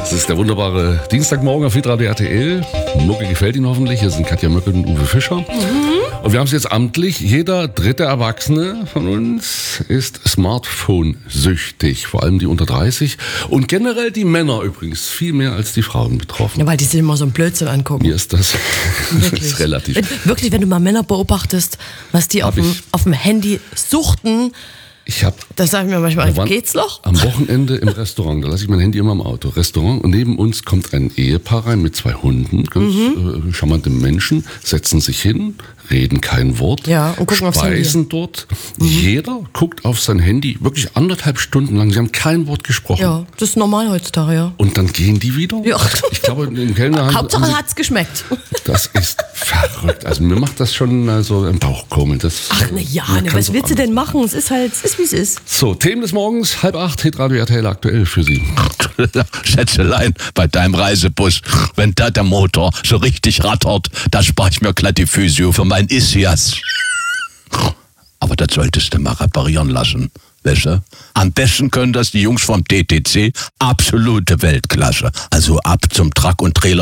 Es ist der wunderbare Dienstagmorgen auf Hitradio RTL. Mucke gefällt Ihnen hoffentlich. Hier sind Katja Möcke und Uwe Fischer. Und wir haben es jetzt amtlich. Jeder dritte Erwachsene von uns ist Smartphone-süchtig. Vor allem die unter 30. Und generell die Männer übrigens. Viel mehr als die Frauen betroffen. Ja, weil die sich immer so einen Blödsinn angucken. Mir ist das, das ist relativ. Wenn du mal Männer beobachtest, was die auf dem Handy suchten. Da sage ich mir manchmal, geht's noch? Am Wochenende im Restaurant, da lasse ich mein Handy immer im Auto. Restaurant, und neben uns kommt ein Ehepaar rein mit 2 Hunden, ganz charmante Menschen, setzen sich hin, reden kein Wort, und gucken aufs Handy. Speisen dort. Jeder guckt auf sein Handy, wirklich 1,5 Stunden lang. Sie haben kein Wort gesprochen. Ja, das ist normal heutzutage, ja. Und dann gehen die wieder? Ja. Ich glaube, den Kellner Hauptsache hat's geschmeckt. Das ist verrückt. Also mir macht das schon so im Bauchkommeln. Was willst du denn machen? Es ist wie es ist. So, Themen des Morgens, 7:30, Hitradio RTL aktuell für Sie. Schätzelein, bei deinem Reisebus, wenn da der Motor so richtig rattert, da spare ich mir glatt die Physio für mein Ischias. Aber das solltest du mal reparieren lassen, weißt du? Am besten können das die Jungs vom DTC, absolute Weltklasse. Also ab zum Truck- und Trailer